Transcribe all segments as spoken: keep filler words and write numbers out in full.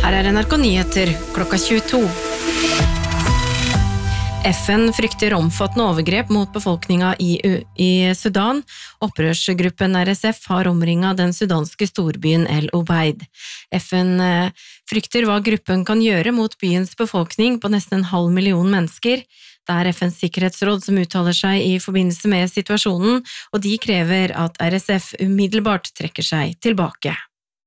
Her er N R K Nyheter klokka tjueto. F N frykter omfattende overgrep mot befolkninga i, i Sudan. Opprørsgruppen R S F har omringet den sudanske storbyen El Obeid. F N frykter hva gruppen kan gjøre mot byens befolkning på nesten en halv million mennesker. Det er F N's sikkerhetsråd som uttaler seg i forbindelse med situasjonen, og de krever at R S F umiddelbart trekker seg tilbake.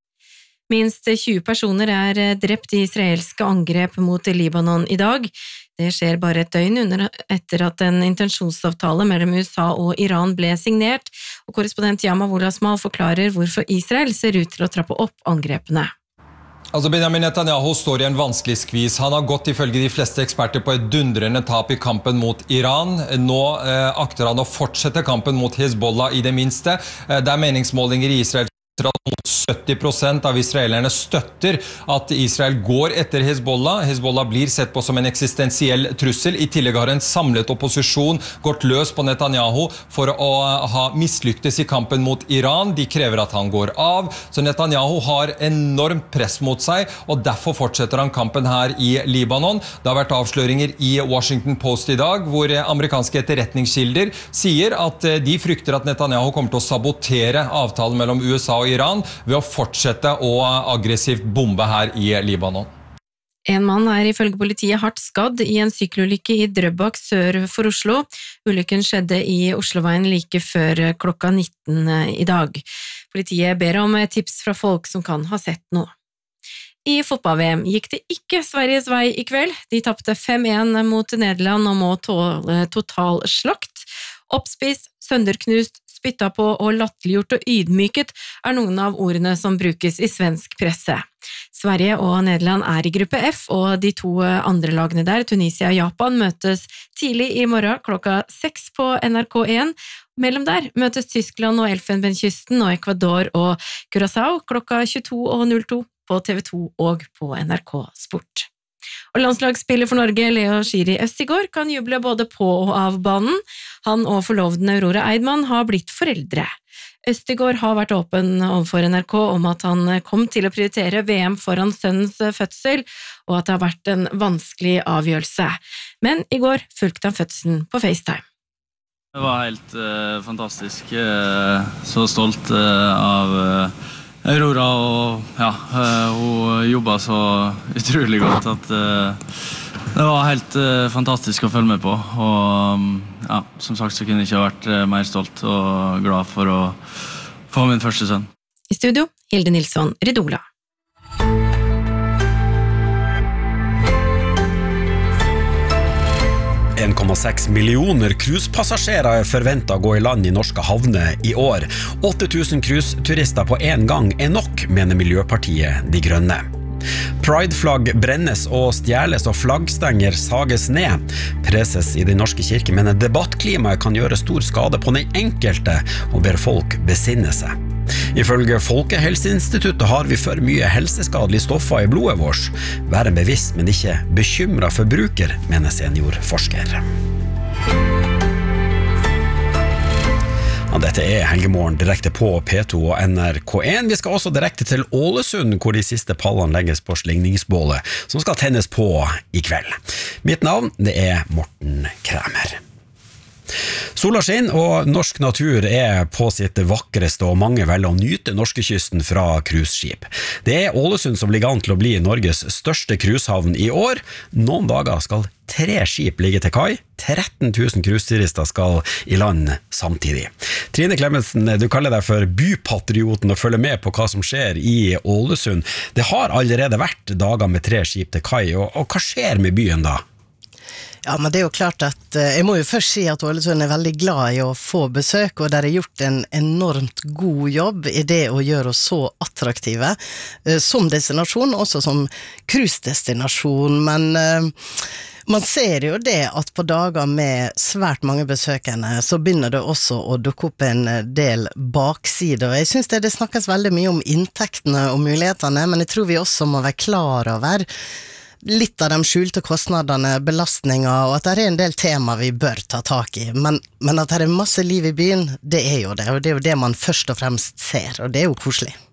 Minst tjue personer er drept i israelske angrep mot Libanon i dag. Det skjer bare et døgn under etter at en intensjonsavtale mellom U S A og Iran ble signert, og korrespondent Yama Wolasmal forklarer hvorfor Israel ser ut til å trappe opp angrepene. Altså Benjamin Netanyahu står i en vanskelig skvis. Han har gått ifølge de fleste eksperter på et dundrende tap i kampen mot Iran. Nå eh, akter han å fortsette kampen mot Hezbollah i det minste. Eh, det er meningsmålinger i Israel at sytti prosent av israelerne støtter at Israel går etter Hezbollah. Hezbollah blir sett på som en eksistensiell trussel. I tillegg har en samlet opposisjon gått løs på Netanyahu for å ha mislyktes i kampen mot Iran. De krever at han går av. Så Netanyahu har enormt press mot seg, og derfor fortsetter han kampen her i Libanon. Det har vært avsløringer i Washington Post i dag, hvor amerikanske etterretningskilder sier at de frykter at Netanyahu kommer til å sabotere avtalen mellom U S A og Iran ved å fortsette å aggressivt bombe her i Libanon. En mann er ifølge politiet hardt skadd i en sykkelulykke i Drøbak sør for Oslo. Ulykken skjedde i Osloveien like før klokka nitten i dag. Politiet ber om tips fra folk som kan ha sett noe. I fotball-V M gikk det ikke Sveriges vei i kveld. De tappte fem en mot Nederland og må tåle total slakt. Oppspist, sønderknust, spytta på og latterliggjort og ydmyket er noen av ordene som brukes i svensk presse. Sverige og Nederland er i gruppe F, og de to andre lagene der, Tunisia og Japan, møtes tidlig i morgen klokka seks på N R K én. Mellom der møtes Tyskland og Elfenbenskysten og Ecuador og Curaçao klokka tjueto og null to på T V to og på N R K Sport. Og landslagsspiller for Norge, Leo Schiri Østigård, kan juble både på og av banen. Han og forloveden Aurora Eidmann har blitt foreldre. Østigård har vært åpen overfor N R K om at han kom til å prioritere V M foran sønnens fødsel, og at det har vært en vanskelig avgjørelse. Men i går fulgte han fødselen på FaceTime. Det var helt uh, fantastisk. Uh, så stolt uh, av uh, Aurora, og ja, uh, hun jobbet så utrolig godt at uh, det var helt uh, fantastisk å følge med på. Og um, ja, som sagt så kunne jeg ikke ha vært uh, mer stolt og glad for å få min første sønn. I studio, Hilde Nilsson, Ridola. en komma seks millioner cruisepassasjerer er forventet å gå i land i norske havner i år. åtte tusen cruiseturister på en gang er nok, mener Miljøpartiet De Grønne. Pride-flagg brennes og stjeles og flaggstenger sages ned. Preses i Den norske kirke mener debattklimaet kan gjøre stor skade på den enkelte og ber folk besinne seg. Ifølge Folkehelseinstituttet har vi for mye helseskadelige stoffer i blodet vårt. Vær en bevisst, men ikke bekymret forbruker, mener seniorforsker. Ja, dette er Helgemorgen direkte på P to og N R K én. Vi skal også direkte til Ålesund, hvor de siste pallene legges på slingningsbålet, som skal tennes på i kveld. Mitt navn, det er Morten Kræmer. Sola skinner, og norsk natur er på sitt vakreste, og mange velger å nyte norskekysten fra cruiseskip. Det er Ålesund som ligger an til å bli Norges største cruisehavn i år. Noen dager skal tre skip ligge til kai. tretten tusen cruiseturister skal i land samtidig. Trine Clemensen, du kaller deg for bypatrioten og følger med på hva som skjer i Ålesund. Det har allerede vært dager med tre skip til kai, og, og hva skjer med byen da? Ja, men det er jo klart at jeg må jo først si at Ålesund er veldig glad i å få besøk, og der er gjort en enormt god jobb i det å gjøre oss så attraktive som destinasjon, også som cruisedestinasjon, men man ser jo det at på dager med svært mange besøkende så begynner det også å dukke opp en del baksider, og jeg synes det, det snakkes veldig mye om inntektene og mulighetene, men jeg tror vi også må være klar over litt av de skjulte kostnadene, belastninger, og at det er en del tema vi bør ta tak i, men, men at det er masse liv i byen, det er jo det, og det er jo det man først og fremst ser, og det er jo koselig.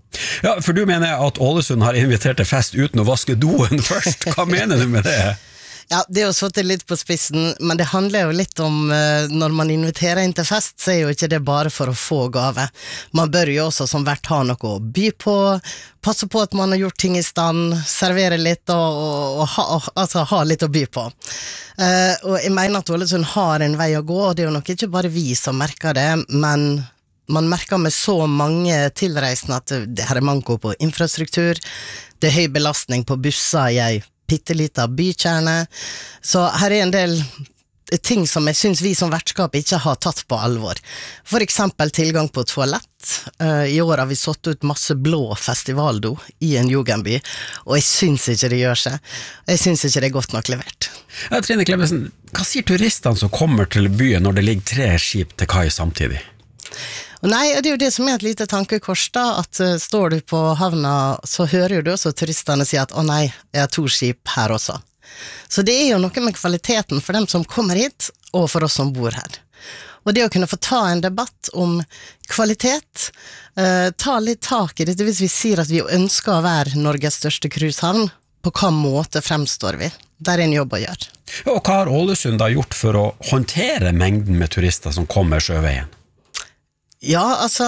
Ja, for du mener at Ålesund har invitert til fest uten å vaske doen først. Hva mener du med det? Ja, det er jo satt litt på spissen, men det handler jo litt om når man inviterer inn til fest, så er jo ikke det bare for å få gave. Man bør jo også som vert ha noe å by på, passe på at man har gjort ting i stand, servere litt og, og, og ha, altså, ha litt å by på. Uh, og jeg mener at Ålesund har en vei å gå, og det er jo nok ikke bare vi som merker det, men man merker med så mange tilreisende at det her er manko på infrastruktur, det er høy belastning på busser i ei pittelita bykjerne, så her er en del ting som jeg synes vi som vertskap ikke har tatt på alvor. For eksempel tilgang på toalett. I år har vi satt ut masse blå festivaldo i en jugendby, og jeg synes ikke det gjør seg. Jeg synes ikke det er godt nok levert. Ja, Trine Clemmensen, hva sier turistene som kommer til byen når det ligger tre skip til kai samtidig? Nei, det er jo det som er et lite tankekors da, at uh, står du på havna, så hører du også turistene si at å nei, jeg har to skip her også. Så det er jo noe med kvaliteten for dem som kommer hit, og for oss som bor her. Og det å kunne få ta en debatt om kvalitet, uh, ta litt tak i det, hvis vi sier at vi ønsker å være Norges største cruisehavn, på hva måte fremstår vi? Der er en jobb å gjøre. Og hva har Ålesund da gjort for å håndtere mengden med turister som kommer sjøveien? Ja, altså,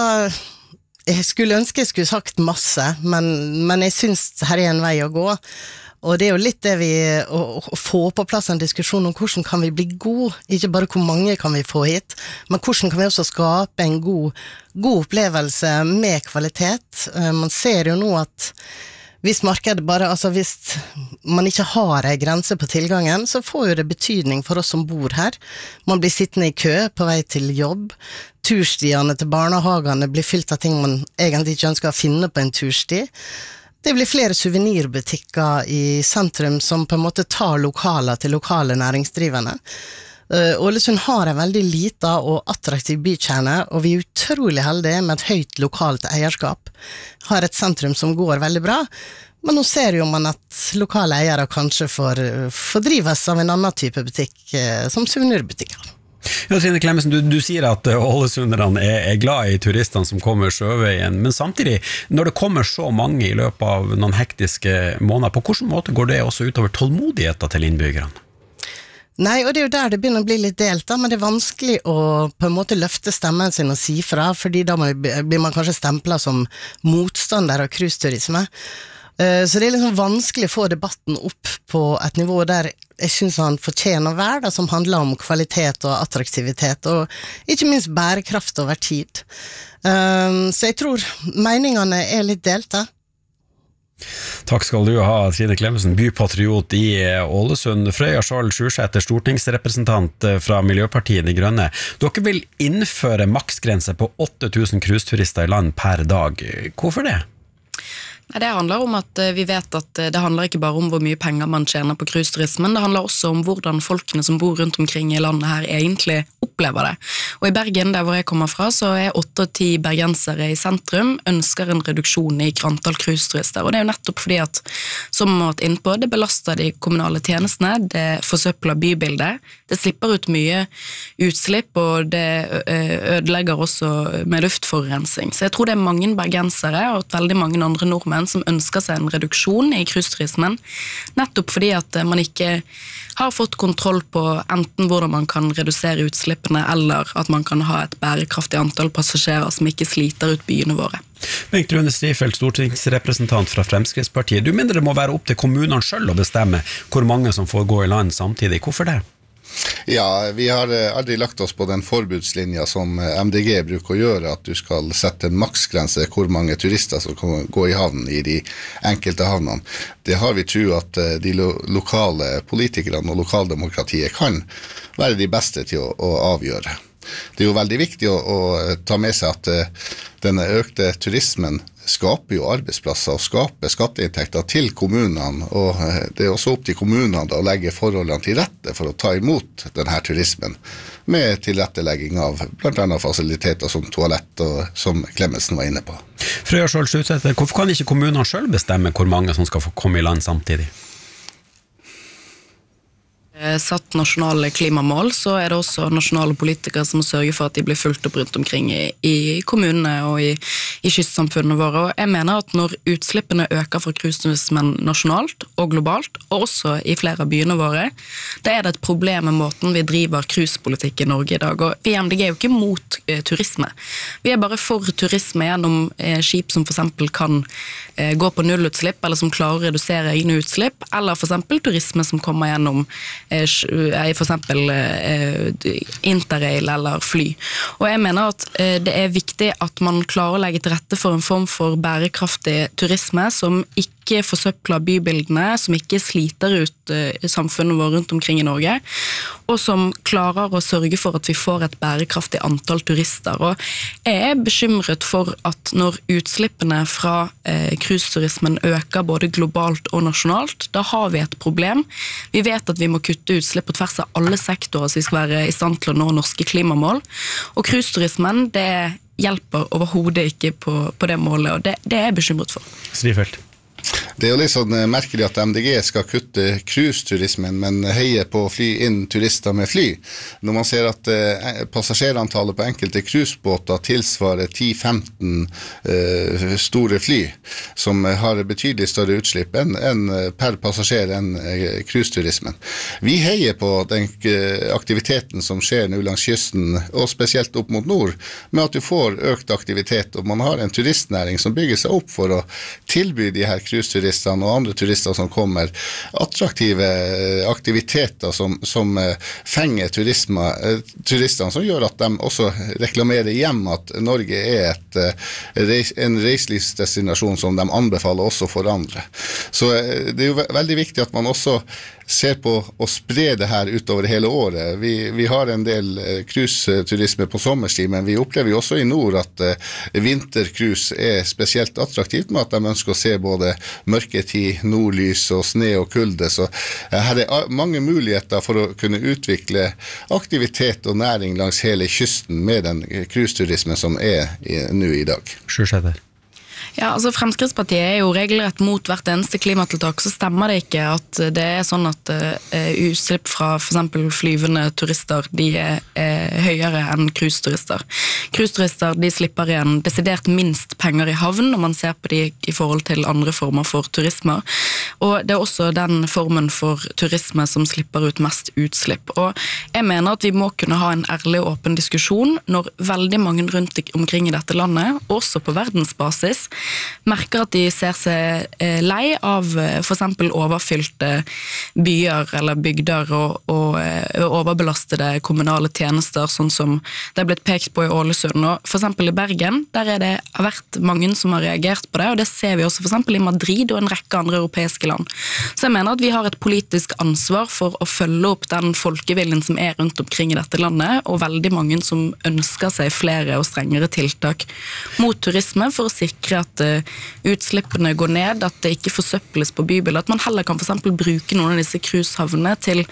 jeg skulle ønske jeg skulle sagt masse, men, men jeg synes her er en vei å gå, og det er jo litt det vi, å, å få på plass en diskusjon om hvordan kan vi bli god, ikke bare hvor mange kan vi få hit, men hvordan kan vi også skape en god, god opplevelse med kvalitet. Man ser jo nå at hvis markedet bare, altså hvis man ikke har en grense på tilgangen, så får jo det betydning for oss som bor her. Man blir sittende i kø på vei til jobb, turstiene til barnehagene blir fylt av ting man egentlig ikke ønsker å finne på en tursti. Det blir flere suvenirbutikker i sentrum som på en måte tar lokaler til lokale næringsdrivende. Ålesund har en veldig lita og attraktiv bykjerne, og vi er utrolig heldige med et høyt lokalt eierskap. Har et sentrum som går veldig bra, men nå ser jo man at lokale eiere kanskje får, får drives av en annen type butikk, som suvenirbutikker. Ja, Trine Clemmensen, du, du sier at ålesunderne er, er glad i turistene som kommer sjøveien, men samtidig, når det kommer så mange i løpet av noen hektiske måneder, på hvilken måte går det også utover tålmodigheten til innbyggerne? Nei, og det er jo der det begynner å bli litt delt da, men det er vanskelig å på en måte løfte stemmen sin og si fra, fordi da blir man kanskje stemplet som motstander av cruiseturisme. Så det er liksom vanskelig å få debatten opp på et nivå der jeg synes han fortjener å være, da, som handler om kvalitet og attraktivitet, og ikke minst bærekraft over tid. Så jeg tror meningene er litt delte. Takk skal du ha, Trine Clemmensen, bypatriot i Ålesund. Frøya Skjold Sjursæter, stortingsrepresentant fra Miljøpartiet De Grønne. Dere vil innføre maksgrense på åtte tusen cruiseturister i land per dag. Hvorfor det? Det handler om at vi vet at det handler ikke bare om hvor mye penger man tjener på cruiseturismen, det handler også om hvordan folkene som bor rundt omkring i landet her egentlig opplever det. Og i Bergen, der hvor jeg kommer fra, så er åtte og ti bergensere i sentrum ønsker en reduksjon i antall cruiseturister, og det er jo nettopp fordi at, som man har vært inne på, det belaster de kommunale tjenestene, det forsøpler bybildet, det slipper ut mye utslipp, og det ødelegger også med luftforurensning. Så jeg tror det er mange bergensere, og veldig mange andre nordmenn som ønsker seg en reduksjon i cruiseturismen, nettopp fordi at man ikke har fått kontroll på enten hvordan man kan redusere utslippene, eller at man kan ha et bærekraftig antall passasjerer som ikke sliter ut byene våre. Bengt Rune Strifeldt, stortingsrepresentant fra Fremskrittspartiet. Du mener det må være opp til kommunene selv å bestemme hvor mange som får gå i land samtidig. Hvorfor det? Ja, vi har aldri lagt oss på den forbudslinja som M D G bruker å gjøre, at du skal sette en maksgrense hvor mange turister som kan gå i havn i de enkelte havnene. Det har vi tro at de lo- lokale politikerne og lokaldemokratiet kan være de beste til å, å avgjøre. Det er jo veldig viktig å, å ta med seg at uh, denne økte turismen skaper jo arbeidsplasser og skaper skatteinntekter til kommunene, og uh, det er også opp til kommunene da, å legge forholdene til rette for å ta imot denne turismen, med tilrettelegging av blant annet fasiliteter som toalett og som Clemmensen var inne på. Frøya Skjold Sjursæter, hvorfor kan ikke kommunene selv bestemme hvor mange som skal få komme i land samtidig? satt nasjonale klimamål, så er det også nasjonale politikere som sørger for at de blir fulgt opp rundt omkring i, i kommunene og i, i kystsamfunnene våre. Og jeg mener at når utslippene øker fra cruiseturismen nasjonalt og globalt, og også i flere av byene våre, da er det et problem med måten vi driver cruisepolitikk i Norge i dag. Og vi i M D G er jo ikke mot eh, turisme. Vi er bare for turisme gjennom eh, skip som for eksempel kan eh, gå på nullutslipp, eller som klarer å redusere egne utslipp, eller for eksempel turisme som kommer gjennom for eksempel interrail eller fly. Og jeg mener at det er viktig at man klarer å legge til rette for en form for bærekraftig turisme som ikke forsøpler bybildene, som ikke sliter ut samfunnet vårt rundt omkring i Norge, og som klarer å sørge for at vi får et bærekraftig antall turister. Og jeg er bekymret for at når utslippene fra cruiseturismen øker både globalt og nasjonalt, da har vi et problem. Vi vet at vi må kutte utslipp på tvers av alle sektorer så vi skal være i stand til å nå norske klimamål. Og cruiseturismen, det hjelper overhodet ikke på, på det målet, og det, det er jeg bekymret for. Strifeldt. Det er jo litt sånn merkelig at M D G skal kutte cruiseturismen, men heier på å fly inn turister med fly. Når man ser at eh, passasjerantallet på enkelte cruisebåter tilsvarer ti til femten eh, store fly, som har betydelig større utslipp enn, enn per passasjer enn eh, cruiseturismen. Vi heier på den eh, aktiviteten som skjer nå langs kysten, og spesielt opp mot nord, med at du får økt aktivitet, og man har en turistnæring som bygger seg opp for å tilby de her cruiseturistene og andre turister som kommer, attraktive aktiviteter som, som fenger turisme, turistene, som gjør at de også reklamerer hjem at Norge er et, en reiselivsdestinasjon som de anbefaler også for andre. Så det er jo veldig viktig at man også ser på å spre det her utover hele året. Vi, vi har en del cruiseturisme på sommerstid, men vi opplever jo også i nord at vintercruise er spesielt attraktivt med at de ønsker å se både mørketid, nordlys og sne og kulde. Så her er mange muligheter for å kunne utvikle aktivitet og næring langs hele kysten med den cruiseturismen som er i, nå i dag. Sjøsæder. Ja, altså Fremskrittspartiet er jo regelrett mot hvert eneste klimatiltak, så stemmer det ikke at det er sånn at uh, utslipp fra for eksempel flyvende turister, de er uh, høyere enn cruiseturister. Cruiseturister, de slipper igjen desidert minst penger i havn når man ser på de i forhold til andre former for turisme. Og det er også den formen for turisme som slipper ut mest utslipp. Og jeg mener at vi må kunne ha en ærlig og åpen diskusjon når veldig mange rundt omkring i dette landet, også på verdensbasis, merker at de ser seg lei av for eksempel overfylte byer eller bygder og, og, og overbelastede kommunale tjenester, sånn som det er blitt pekt på i Ålesund. Og for eksempel i Bergen, der er det har vært mange som har reagert på det, og det ser vi også for eksempel i Madrid og en rekke andre europeiske land. Så jeg mener at vi har et politisk ansvar for å følge opp den folkeviljen som er rundt omkring i dette landet, og veldig mange som ønsker seg flere og strengere tiltak mot turisme for å sikre at utslippene går ned, at det ikke forsøples på bybildet, at man heller kan for eksempel bruke noen av disse cruisehavnene til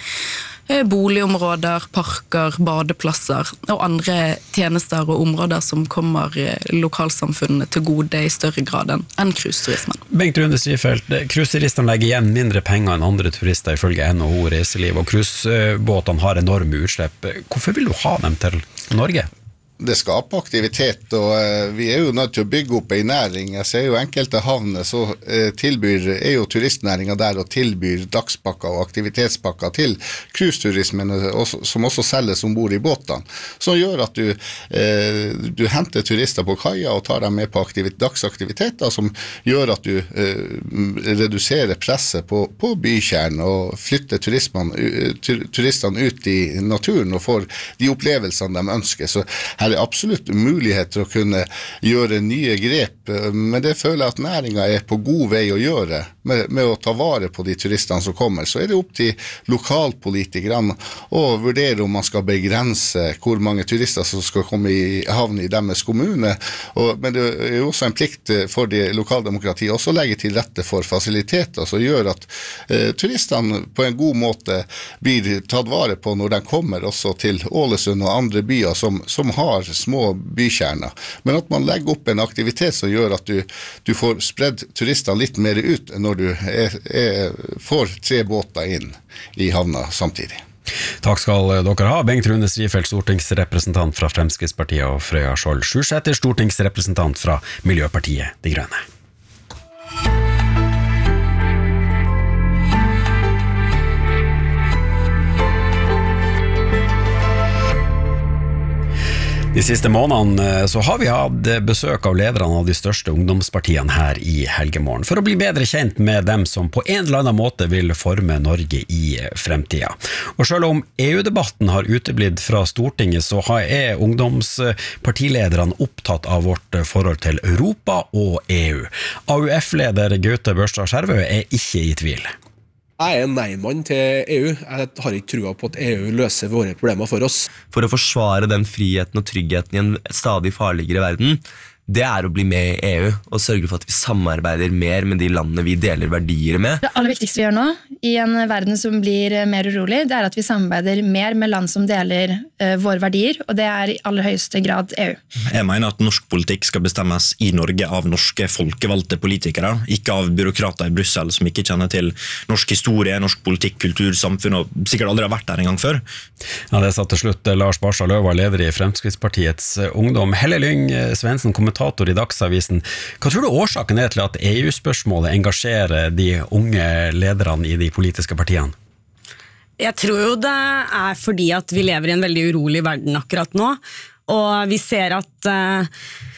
boligområder, parker, badeplasser og andre tjenester og områder som kommer lokalsamfunnene til gode i større grad enn cruiseturismen. Bengt Rune Strifeldt, cruiseturistene legger igjen mindre penger enn andre turister ifølge N H O Reiseliv, og cruisebåtene har enorme utslipp. Hvorfor vil du ha dem til Norge? Det skaper aktivitet, og uh, vi er jo nødt til å bygge opp en næring. Jeg ser jo enkelte havner, så uh, tilbyr, er jo turistnæringen der og tilbyr dagspakker og aktivitetspakker til cruiseturismen, som også selges ombord i båtene. Så gjør at du, uh, du henter turister på kaia og tar dem med på dagsaktiviteter, som gjør at du uh, reduserer presset på, på bykjernen og flytter tur, turistene ut i naturen og får de opplevelsene de ønsker. Så her er absolutt muligheter å kunne gjøre nye grep, men det føler jeg at næringen er på god vei å gjøre med, med å ta vare på de turistene som kommer. Så er det opp til lokalpolitikerne å vurdere om man skal begrense hvor mange turister som skal komme i havn i deres kommune, og, men det er jo også en plikt for de lokaldemokratiet også å legge til rette for fasiliteter som gjør at eh, turistene på en god måte blir tatt vare på når de kommer også til Ålesund og andre byer som, som har har små bykjerner, men at man legger opp en aktivitet som gjør at du, du får spredd turistene litt mer ut når du er, er, får tre båter inn i havna samtidig. Takk skal dere ha, Bengt Rune Strifeldt, stortingsrepresentant fra Fremskrittspartiet, og Frøya Skjold Sjursæter, stortingsrepresentant fra Miljøpartiet De Grønne. De siste månedene så har vi hatt besøk av lederne av de største ungdomspartiene her i Helgemorgen, for å bli bedre kjent med dem som på en eller annen måte vil forme Norge i fremtiden. Og selv om E U-debatten har uteblitt fra Stortinget, så er ungdomspartilederne opptatt av vårt forhold til Europa og E U. A U F-leder Gaute Børstad Skjervø er ikke i tvil. Jeg er en nei-mann til E U. Jeg har ikke trua på at E U løser våre problemer for oss. For å forsvare den friheten og tryggheten i en stadig farligere verden, det er å bli med i E U og sørge for at vi samarbeider mer med de landene vi deler verdier med. Det aller viktigste vi gjør nå, i en verden som blir mer urolig, det er at vi samarbeider mer med land som deler uh, våre verdier, og det er i aller høyeste grad E U. Jeg mener at norsk politikk skal bestemmes i Norge av norske folkevalgte politikere, ikke av byråkrater i Brussel som ikke kjenner til norsk historie, norsk politikk, kultur, samfunn, og sikkert aldri har vært der en gang før. Ja, det sa til slutt Lars Barstad Løva, leder i Fremskrittspartiets Ungdom. Helle Lyng Svendsen, kommentator i Dagsavisen. Hva tror du årsaken er til at E U-spørsmålet engasjerer de unge lederne i de politiske partiene? Jeg tror jo det er fordi at vi lever i en veldig urolig verden akkurat nå, og vi ser at uh,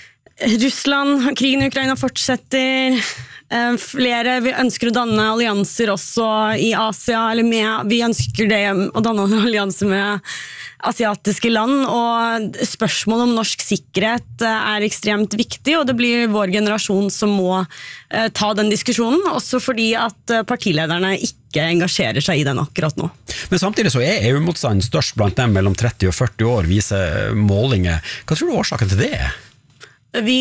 Russland, krigen i Ukraina fortsetter, uh, flere vi ønsker å danne allianser også i Asia, eller med, vi ønsker det å danne en allianse med asiatiske land, og spørsmål om norsk sikkerhet er ekstremt viktig, og det blir vår generasjon som må uh, ta den diskusjonen, også fordi at partilederne ikke engasjerer seg i den akkurat nå. Men samtidig så er E U-motstanden størst blant dem mellom tretti og førti år, viser målinger. Hva tror du årsaken til det er? Vi,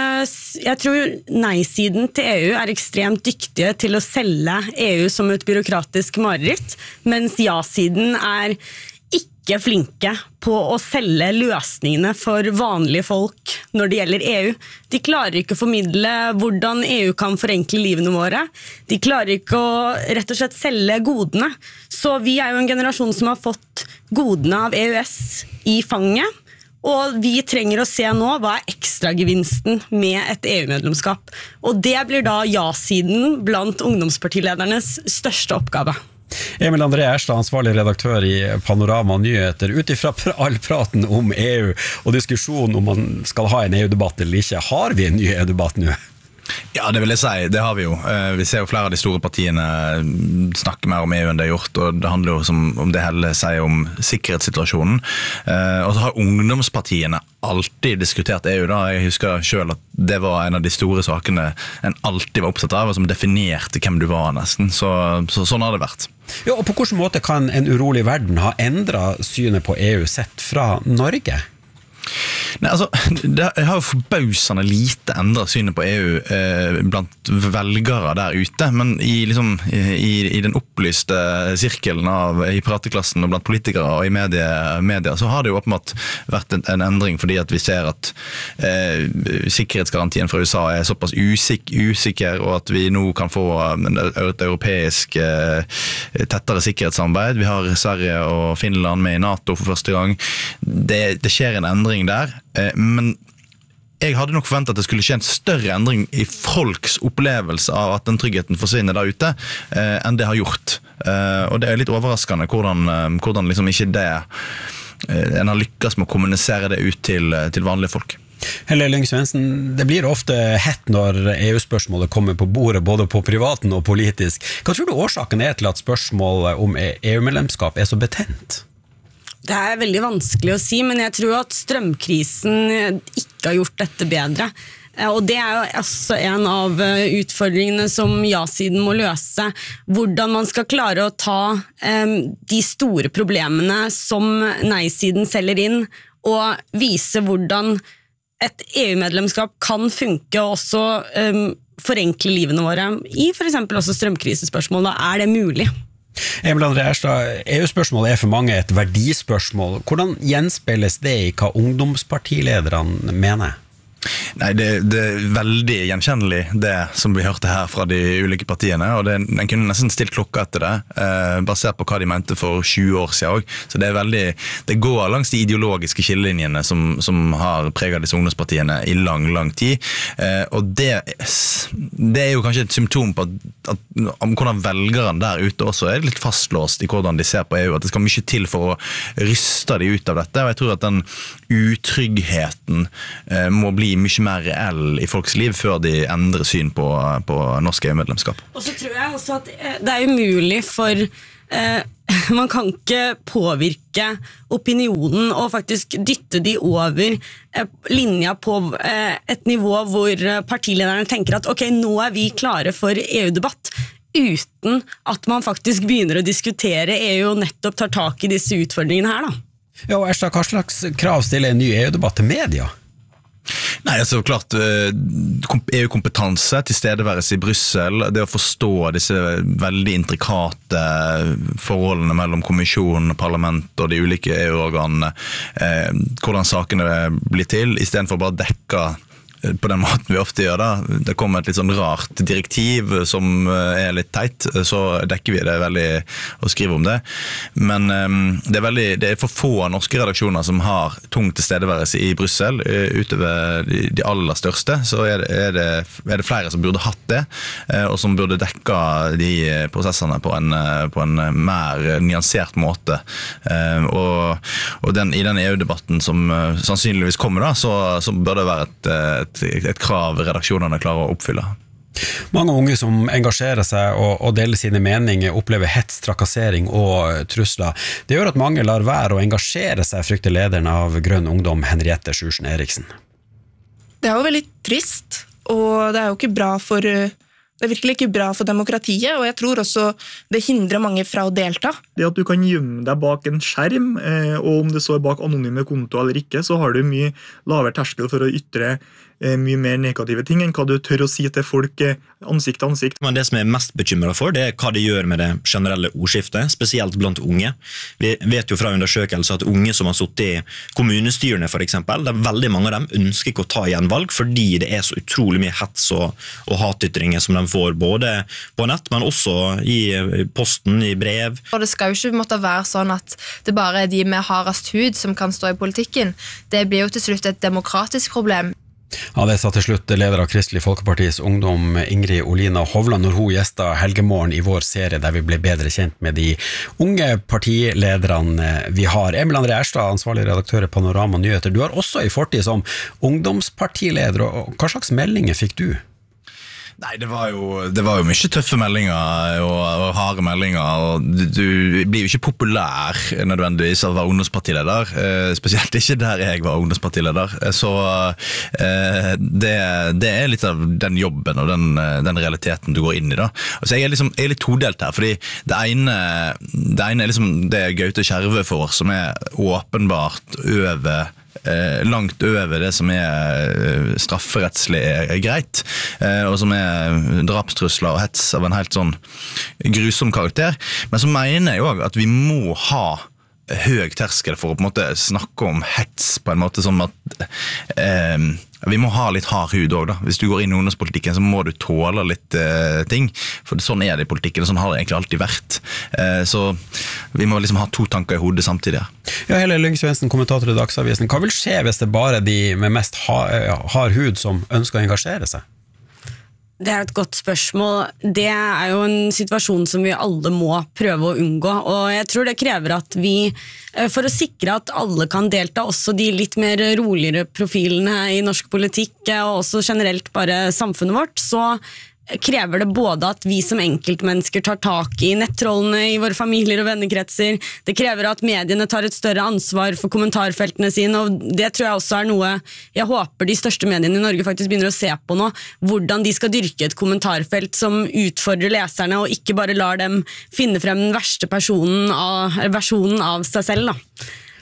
jeg tror nei-siden til E U er ekstremt dyktige til å selge E U som et byråkratisk mareritt, mens ja-siden er ikke flinke på å selge løsningene for vanlige folk når det gjelder E U. De klarer ikke å formidle hvordan E U kan forenkle livene våre. De klarer ikke å rett og slett selge godene. Så vi er jo en generasjon som har fått godene av E U S i fanget, og vi trenger å se nå hva er ekstragevinsten med et E U-medlemskap. Og det blir da ja-siden blant ungdomspartiledernes største oppgave. Emil André Erstad, ansvarlig redaktør i Panorama Nyheter. Ut ifra all praten om E U og diskusjonen om man skal ha en E U-debatt eller ikke, har vi en ny E U-debatt nå? Ja, det vil jeg si, det har vi jo. Vi ser jo flere av de store partiene snakke mer om E U enn det har gjort, og det handler jo som, om det hele sier om sikkerhetssituasjonen. Og så har ungdomspartiene alltid diskutert E U da. Jeg husker selv at det var en av de store sakene en alltid var oppsatt av, og som definerte hvem du var nesten. Så, så sånn har det vært. Ja, og på hvilken måte kan en urolig verden ha endret synet på E U sett fra Norge? Nei, altså, det har jo forbausende lite endret synet på E U eh, blant velgere der ute, men i, liksom, i, i den opplyste sirkelen av i prateklassen og blant politikere og i media, media så har det jo åpenbart vært en, en endring, fordi at vi ser at eh, sikkerhetsgarantien fra U S A er såpass usik, usikker, og at vi nå kan få et europeisk eh, tettere sikkerhetssamarbeid. Vi har Sverige og Finland med i NATO for første gang. Det, det skjer en endring der, men jeg hadde nok forventet at det skulle skje en større endring i folks opplevelse av at den tryggheten forsvinner der ute, eh, enn det har gjort. Eh, og det er litt overraskende hvordan, hvordan liksom ikke det eh, en har lykkes med å kommunisere det ut til, til vanlige folk. Helle Lyng Svendsen, det blir ofte hett når E U-spørsmålet kommer på bordet, både på privaten og politisk. Hva tror du årsaken er til at spørsmålet om E U-medlemskap er så betent? Det er veldig vanskelig å si, men jeg tror at strømkrisen ikke har gjort dette bedre. Og det er jo også en av utfordringene som ja-siden må løse. Hvordan man skal klare å ta um, de store problemene som nei-siden selger inn, og vise hvordan et E U-medlemskap kan funke og også um, forenkle livene våre. I for eksempel også strømkrisespørsmål, da er det mulig. Emil André Erstad, E U-spørsmålet er for mange et verdispørsmål. Hvordan gjenspeiles det i hva ungdomspartilederne mener? Nei, det, det er veldig gjenkjennelig det som vi hørte her fra de ulike partiene, og det, en kunne nesten stilt klokka etter det, eh, basert på hva de mente for tjue år siden også. Så det er veldig, det går langs de ideologiske skillelinjene som, som har preget disse ungdomspartiene i lang, lang tid, eh, og det, det er jo kanskje et symptom på at, at om hvordan velgerne der ute også er litt fastlåst i hvordan de ser på E U, at det skal mye til for å ryste de ut av dette, og jeg tror at den utryggheten eh, må bli mye mer reell i folks liv før de endrer syn på, på norsk E U-medlemskap. Og så tror jeg også at det er umulig for eh, man kan ikke påvirke opinionen og faktisk dytte de over eh, linja på eh, et nivå hvor partilederne tenker at ok, nå er vi klare for E U-debatt, uten at man faktisk begynner å diskutere E U og nettopp tar tak i disse utfordringene her da. Ja, og Erstad, hva slags krav stiller en ny E U-debatt til media? Nei, altså klart E U-kompetanse, tilstedeværelse i Brussel, det å forstå disse veldig intrikate forholdene mellom kommisjonen, parlament og de ulike E U-organene, eh, hvordan sakene blir til, i stedet for bare å dekke på den måten vi ofte gjør da. Det kommer et litt sånn rart direktiv som er litt teit, så dekker vi det veldig å skrive om det. Men um, det er veldig, det er for få norske redaksjoner som har tung tilstedeværelse i Brussel. Utover de, de aller største, så er det, er, det, er det flere som burde hatt det, og som burde dekka de prosessene på en, på en mer nyansert måte. Og, og den, i den E U-debatten som sannsynligvis kommer da, så, så bør det være et, et et krav redaksjonene klarer å oppfylle. Mange unge som engasjerer seg og, og deler sine meninger opplever hets, trakassering og trusler. Det gjør at mange lar være å engasjere seg, frykter lederen av Grønn Ungdom, Henriette Sjursen Eriksen. Det er jo veldig trist, og det er jo ikke bra for, det er virkelig ikke bra for demokratiet, og jeg tror også det hindrer mange fra å delta. Det at du kan gjemme deg bak en skjerm, og om det står bak anonyme konto eller ikke, så har du mye lavere terskel for å ytre mye mer negative ting enn hva du tør å si til folk ansikt til ansikt. Men det som jeg er mest bekymret for, det er hva det gjør med det generelle ordskiftet, spesielt blant unge. Vi vet jo fra undersøkelser at unge som har suttet i kommunestyrene for eksempel, det er veldig mange av dem ønsker ikke å ta igjen valg, fordi det er så utrolig mye hets og, og hatytringer som de får både på nett, men også i posten, i brev. Og det skal jo ikke måtte være sånn at det bare er de med hardest hud som kan stå i politikken. Det blir jo til slutt et demokratisk problem. Ja, det sa til slutt leder av Kristelig Folkepartis Ungdom, Ingrid Olina Hovland, når hun gjestet Helgemorgen i vår serie der vi ble bedre kjent med de unge partilederne vi har. Emil André Erstad, ansvarlig redaktør i Panorama Nyheter, du har også i fortid som ungdomspartileder, og hva slags meldinger fikk du? Nei, det var jo, det var jo mye tøffe meldinger og, og harde meldinger, og du, du blir jo ikke populær nødvendigvis av å være ungdomspartileder, eh, spesielt ikke der jeg var ungdomspartileder, så eh, det, det er litt av den jobben og den, den realiteten du går inn i da. Så jeg er, liksom, jeg er litt todelt her, fordi det ene, det ene er liksom det Gaute Kjerve får, som er åpenbart over Eh, langt over det som er strafferettslig er greit, eh, og som er drapstrusler og hets av en helt sånn grusom karakter. Men så mener jeg jo at vi må ha høy terskel for å på en måte snakke om hets på en måte som at eh, vi må ha litt hard hud også da. Hvis du går inn i ungdomspolitikken så må du tåle litt eh, ting, for sånn er det i politikken, og sånn har det egentlig alltid vært. Eh, så vi må liksom ha to tanker i hodet samtidig. Ja, Helle Lyng-Svendsen, kommentator i Dagsavisen. Hva vil skje hvis det bare er de med mest hard hud som ønsker å engasjere seg? Det er et godt spørsmål. Det er jo en situasjon som vi alle må prøve å unngå, og jeg tror det krever at vi, for å sikre at alle kan delta, også de litt mer roligere profilene i norsk politikk, og også generelt bare samfunnet vårt, så krever det både at vi som enkeltmennesker tar tak i nettrollene i våre familier og vennekretser, det krever at mediene tar et større ansvar for kommentarfeltene sine, og det tror jeg også er noe jeg håper de største mediene i Norge faktisk begynner å se på nå, hvordan de skal dyrke et kommentarfelt som utfordrer leserne, og ikke bare lar dem finne frem den verste personen av, versjonen av seg selv da.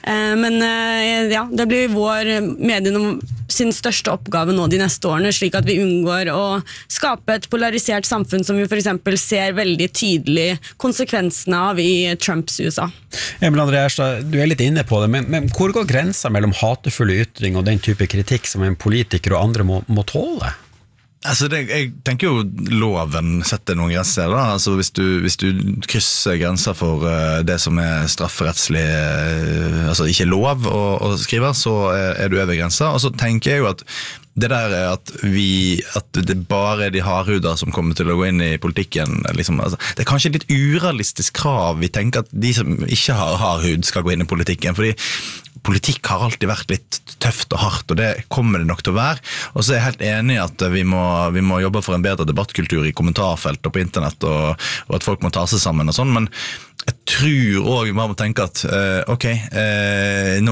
Men ja, det blir vår medien sin største oppgave nå de neste årene, slik at vi unngår å skape et polarisert samfunn som vi for eksempel ser veldig tydelig konsekvensene av i Trumps U S A. Emil André Erstad, du er litt inne på det, men, men hvor går grensen mellom hatefulle ytringer og den type kritikk som en politiker og andre må, må tåle? Altså det, jeg tenker jo loven setter noen grenser da. Altså hvis, du, hvis du krysser grenser for uh, det som er strafferettslig uh, altså ikke lov å, å skrive, så er, er du over grenser. Og så tenker jeg jo at det der er at vi at det bare er de hardhuder som kommer til å gå inn i politikken liksom, altså, det er kanskje et litt urealistisk krav. Vi tenker at de som ikke har hardhud skal gå inn i politikken, fordi politikk har alltid vært litt tøft og hardt, og det kommer det nok til å være. Og så er jeg helt enig i at vi må, vi må jobbe for en bedre debattkultur i kommentarfelt og på internett, og, og at folk må ta seg sammen og sånn, men jeg tror også vi må tenke at uh, ok, uh, nå